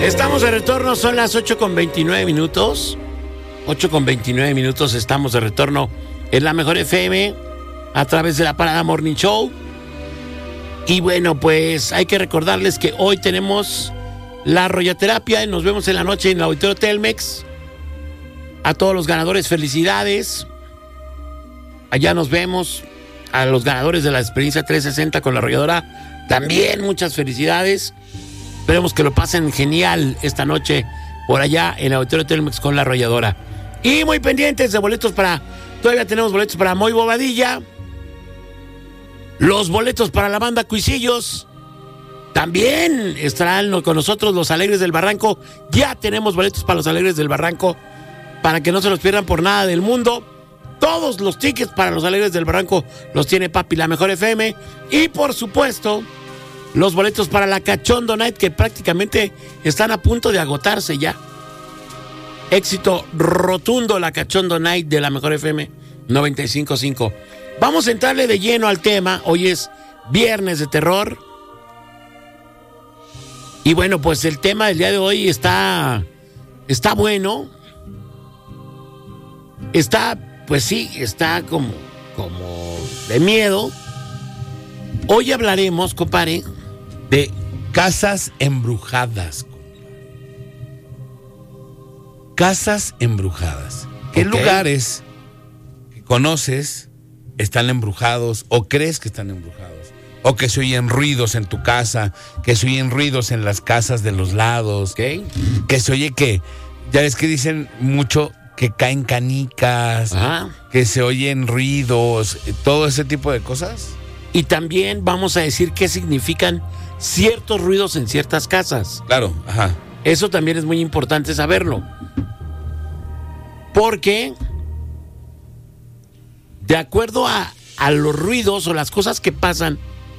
Estamos de retorno, son las 8:29. 8:29, estamos de retorno en la Mejor FM a través de la Parada Morning Show. Y bueno, pues hay que recordarles que hoy tenemos la Rolloterapia y nos vemos en la noche en el Auditorio Telmex. A todos los ganadores, felicidades. Allá nos vemos. A los ganadores de la experiencia 360 con la arrolladora, también muchas felicidades. Esperemos que lo pasen genial esta noche por allá en el Auditorio Telmex con la arrolladora. Y muy pendientes de boletos todavía tenemos boletos para Moy Bobadilla. Los boletos para la banda Cuisillos. También estarán con nosotros los Alegres del Barranco. Ya tenemos boletos para los Alegres del Barranco, para que no se los pierdan por nada del mundo. Todos los tickets para los Alegres del Barranco los tiene Papi, la Mejor FM. Y por supuesto, los boletos para la Cachondo Night, que prácticamente están a punto de agotarse ya. Éxito rotundo la Cachondo Night de la Mejor FM 95.5. Vamos a entrarle de lleno al tema. Hoy es Viernes de Terror. Y bueno, pues el tema del día de hoy está bueno. Pues sí, está como de miedo. Hoy hablaremos, compadre, de casas embrujadas. Casas embrujadas. ¿Qué lugares que conoces están embrujados o crees que están embrujados? O que se oyen ruidos en tu casa, que se oyen ruidos en las casas de los lados. ¿Okay? Que se oye ya ves que dicen mucho que caen canicas, que se oyen ruidos, todo ese tipo de cosas. Y también vamos a decir qué significan ciertos ruidos en ciertas casas. Claro, ajá. Eso también es muy importante saberlo. Porque, de acuerdo a los ruidos o las cosas que pasan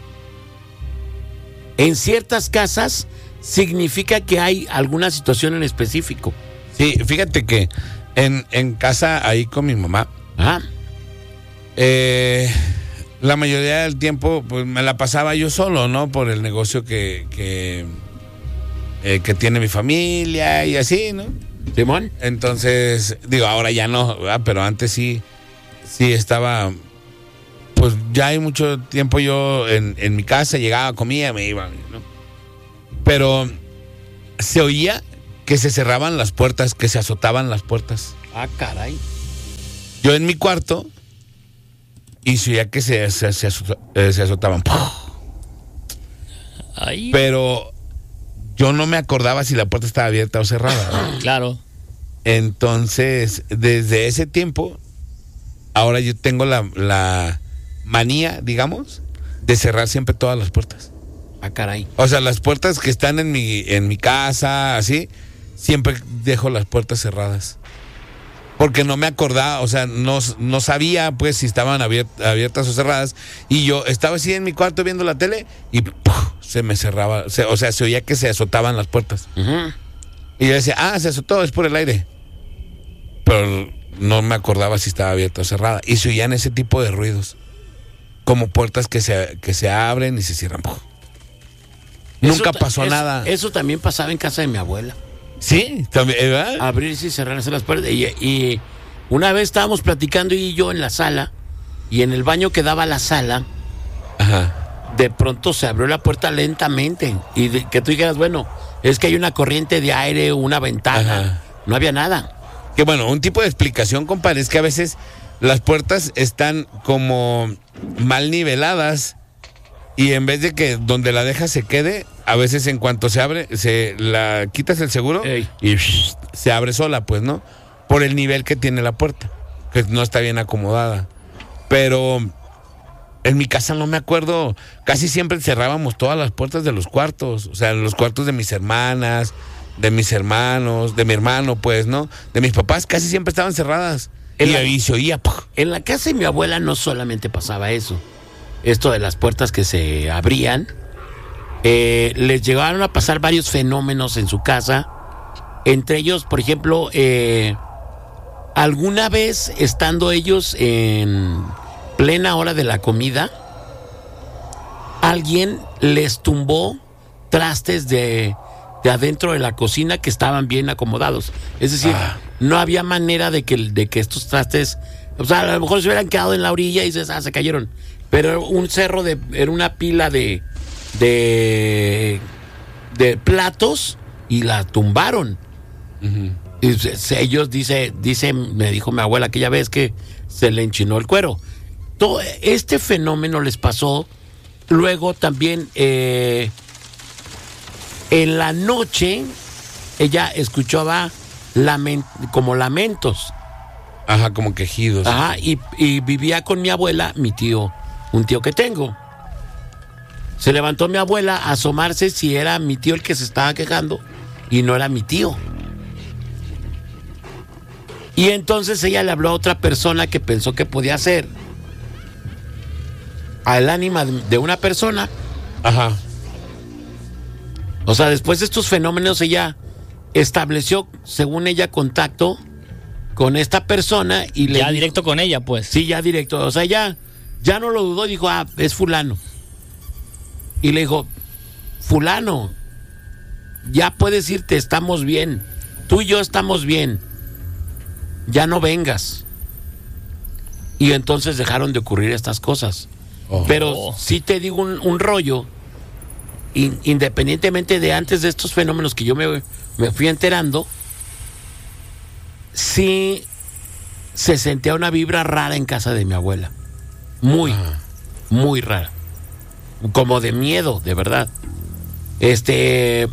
en ciertas casas, significa que hay alguna situación en específico. Sí, fíjate que en casa ahí con mi mamá, la mayoría del tiempo pues me la pasaba yo solo, ¿no? Por el negocio que tiene mi familia y así, ¿no? Simón. Entonces, digo, ahora ya no, ¿verdad? Pero antes sí estaba, pues ya hay mucho tiempo yo en mi casa, llegaba, comía, me iba, ¿no? Pero se oía que se cerraban las puertas, que se azotaban las puertas. Ah, caray. Yo en mi cuarto y se oía que se azotaban. Ay. Pero yo no me acordaba si la puerta estaba abierta o cerrada, ¿no? Claro. Entonces, desde ese tiempo, ahora yo tengo la manía, digamos, de cerrar siempre todas las puertas. Ah, caray. O sea, las puertas que están en mi casa, así, siempre dejo las puertas cerradas. Porque no me acordaba, o sea, no sabía pues si estaban abiertas o cerradas. Y yo estaba así en mi cuarto viendo la tele y ¡puf! Se me cerraba, se oía que se azotaban las puertas. Uh-huh. Y yo decía, se azotó, es por el aire. Pero no me acordaba si estaba abierta o cerrada. Y se oían ese tipo de ruidos, como puertas que se abren y se cierran. ¡Puf! Nunca pasó nada. Eso también pasaba en casa de mi abuela. Sí, también, ¿verdad? Abrirse y cerrarse las puertas. Y una vez estábamos platicando y yo en la sala, y en el baño que daba a la sala, de pronto se abrió la puerta lentamente. Y que tú dijeras, bueno, es que hay una corriente de aire, una ventana. No había nada. Que bueno, un tipo de explicación, compadre, es que a veces las puertas están como mal niveladas. Y en vez de que donde la dejas se quede, a veces en cuanto se abre, la quitas el seguro y se abre sola, pues, ¿no? Por el nivel que tiene la puerta, que no está bien acomodada. Pero en mi casa no me acuerdo, casi siempre cerrábamos todas las puertas de los cuartos, o sea, los cuartos de mis hermanas, de mis hermanos, de mi hermano, pues, ¿no? De mis papás casi siempre estaban cerradas. Y se oía. En la casa de mi abuela no solamente pasaba eso. Esto de las puertas que se abrían, les llegaron a pasar varios fenómenos en su casa. Entre ellos, por ejemplo, alguna vez estando ellos en plena hora de la comida, alguien les tumbó trastes de de adentro de la cocina que estaban bien acomodados. Es decir, no había manera de que estos trastes, o sea, a lo mejor se hubieran quedado en la orilla y se cayeron. Pero era un cerro era una pila de platos y la tumbaron. Uh-huh. Y ellos me dijo mi abuela aquella vez que se le enchinó el cuero. Todo este fenómeno les pasó. Luego también en la noche ella escuchaba como lamentos. Ajá, como quejidos. Ajá, y vivía con mi abuela, un tío que tengo. Se levantó mi abuela a asomarse si era mi tío el que se estaba quejando y no era mi tío. Y entonces ella le habló a otra persona que pensó que podía ser al ánima de una persona. Ajá. O sea, después de estos fenómenos ella estableció, según ella, contacto con esta persona y le ya dijo, directo con ella, pues. Sí, ya directo. O sea, ya no lo dudó, dijo, es fulano. Y le dijo, fulano, ya puedes irte, estamos bien. Tú y yo estamos bien. Ya no vengas. Y entonces dejaron de ocurrir estas cosas. Oh. Pero sí te digo un rollo, independientemente de antes de estos fenómenos que yo me fui enterando, sí se sentía una vibra rara en casa de mi abuela. Muy rara. Como de miedo, de verdad. Eso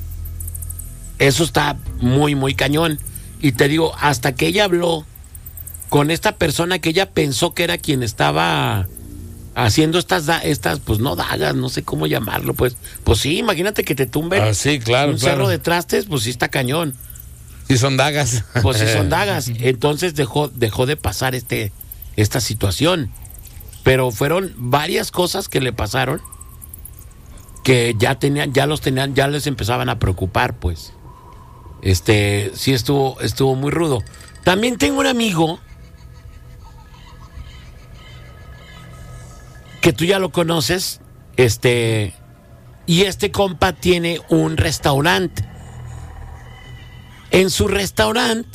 está muy, muy cañón. Y te digo, hasta que ella habló con esta persona que ella pensó que era quien estaba haciendo estas pues no dagas, no sé cómo llamarlo, pues sí, imagínate que te tumben sí, claro, cerro de trastes, pues sí está cañón. Sí son dagas. Pues sí son dagas. Entonces dejó de pasar esta situación. Pero fueron varias cosas que le pasaron que ya les empezaban a preocupar, pues. Sí estuvo muy rudo. También tengo un amigo que tú ya lo conoces, y este compa tiene un restaurante. En su restaurante,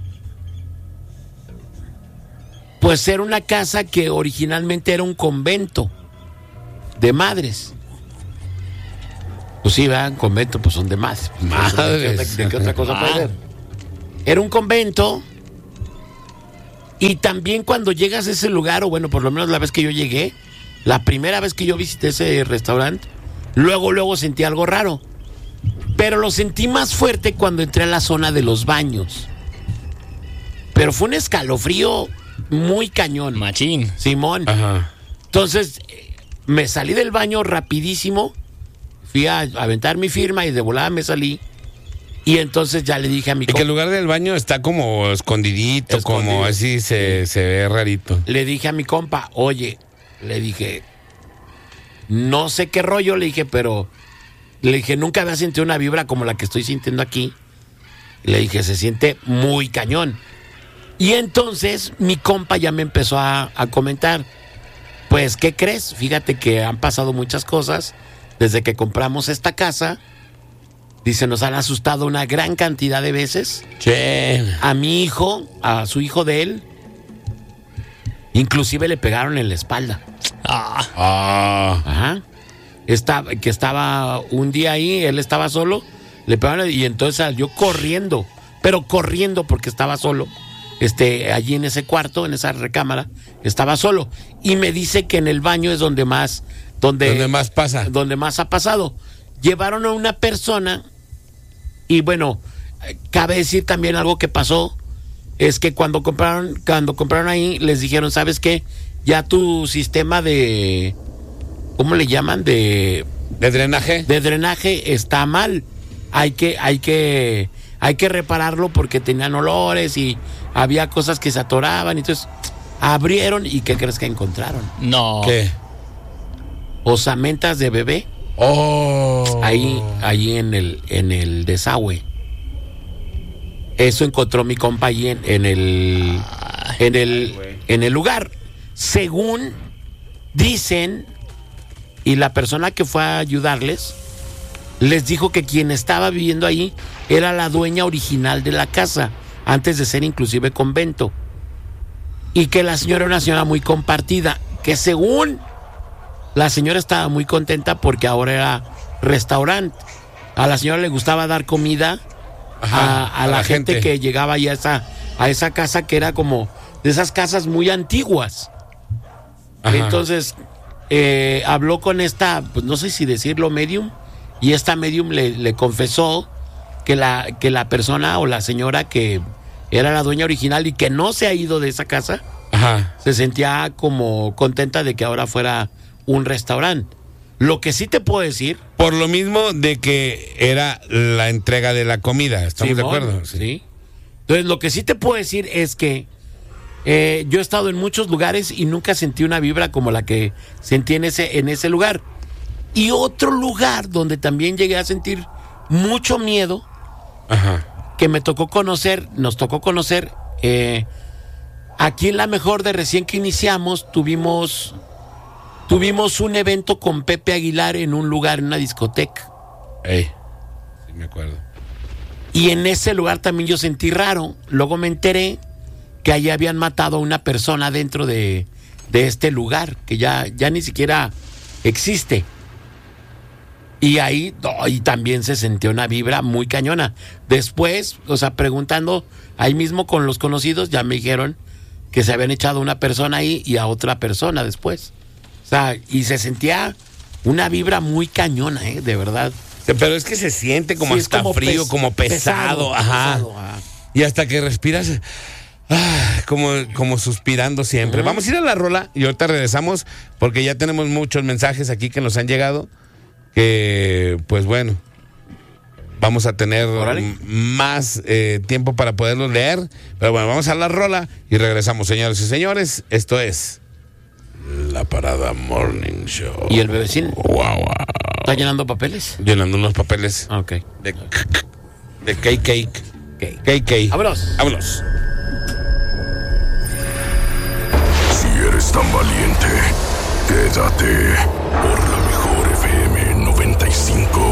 pues era una casa que originalmente era un convento de madres. Pues sí, ¿verdad? Convento, pues son de madres. Madres. ¿De qué otra cosa puede ser? Era un convento. Y también cuando llegas a ese lugar, o bueno, por lo menos la vez que yo llegué, la primera vez que yo visité ese restaurante, luego sentí algo raro. Pero lo sentí más fuerte cuando entré a la zona de los baños. Pero fue un escalofrío muy cañón. Machín. Simón. Ajá. Entonces, me salí del baño rapidísimo, fui a aventar mi firma y de volada me salí. Y entonces ya le dije a mi compa. Y que el lugar del baño está como escondidito, como así se ve rarito. Le dije a mi compa, oye, le dije, no sé qué rollo, le dije, pero le dije, nunca había sentido una vibra como la que estoy sintiendo aquí. Le dije, se siente muy cañón. Y entonces mi compa ya me empezó a comentar, pues, ¿qué crees? Fíjate que han pasado muchas cosas desde que compramos esta casa. Dice, nos han asustado una gran cantidad de veces. Che. A mi hijo, a su hijo de él, inclusive le pegaron en la espalda. Ajá. Estaba un día ahí, él estaba solo, le pegaron y entonces salió corriendo, pero corriendo porque estaba solo. Allí en ese cuarto, en esa recámara, estaba solo. Y me dice que en el baño es donde más pasa. Donde más ha pasado. Llevaron a una persona y bueno, cabe decir también algo que pasó, es que cuando compraron ahí, les dijeron, ¿sabes qué? Ya tu sistema de, ¿cómo le llaman? De drenaje. De drenaje está mal. Hay que repararlo porque tenían olores y había cosas que se atoraban. Entonces abrieron y ¿qué crees que encontraron? No. ¿Qué? Osamentas de bebé. Oh. Ahí en el desagüe. Eso encontró mi compa allí en el lugar. Según dicen, y la persona que fue a ayudarles les dijo que quien estaba viviendo ahí era la dueña original de la casa, antes de ser inclusive convento. Y que la señora era una señora muy compartida, que según la señora estaba muy contenta porque ahora era restaurante. A la señora le gustaba dar comida a la gente que llegaba ahí a esa casa, que era como de esas casas muy antiguas. Ajá. Entonces habló con esta, pues no sé si decirlo, medium, y esta medium le confesó que la persona o la señora que era la dueña original y que no se ha ido de esa casa, ajá, se sentía como contenta de que ahora fuera un restaurante. Lo que sí te puedo decir... Por lo mismo de que era la entrega de la comida, ¿estamos de acuerdo? Sí. Entonces, lo que sí te puedo decir es que yo he estado en muchos lugares y nunca sentí una vibra como la que sentí en ese lugar. Y otro lugar donde también llegué a sentir mucho miedo, ajá, que nos tocó conocer, aquí en La Mejor, de recién que iniciamos, tuvimos un evento con Pepe Aguilar en un lugar, en una discoteca. Sí me acuerdo. Y en ese lugar también yo sentí raro. Luego me enteré que allí habían matado a una persona dentro de este lugar, que ya ni siquiera existe. Y ahí también se sintió una vibra muy cañona. Después, o sea, preguntando ahí mismo con los conocidos, ya me dijeron que se habían echado a una persona ahí y a otra persona después. O sea, y se sentía una vibra muy cañona, de verdad. Pero es que se siente como hasta como frío, como pesado. Ajá. Y hasta que respiras, como suspirando siempre. Uh-huh. Vamos a ir a la rola y ahorita regresamos porque ya tenemos muchos mensajes aquí que nos han llegado. Que, pues bueno, vamos a tener más tiempo para poderlos leer. Pero bueno, vamos a la rola y regresamos, señores y señores. Esto es La Parada Morning Show. ¿Y el bebecín? Wow. ¿Está llenando papeles? Llenando unos papeles. Ok. De cake. Vámonos. Si eres tan valiente, quédate por La Mejor FM 95.7.